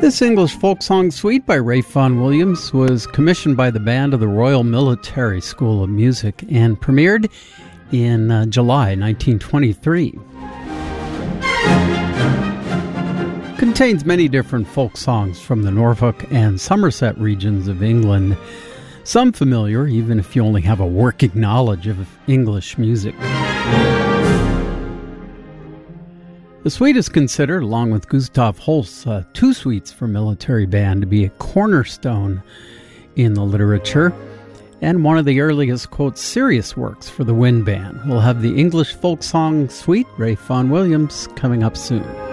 This English folk song suite by Ralph Vaughan Williams was commissioned by the band of the Royal Military School of Music and premiered in July 1923. Contains many different folk songs from the Norfolk and Somerset regions of England, some familiar even if you only have a working knowledge of English music. The suite is considered, along with Gustav Holst's two suites for military band, to be a cornerstone in the literature and one of the earliest, quote, serious works for the wind band. We'll have the English folk song suite, Ralph Vaughan Williams, coming up soon.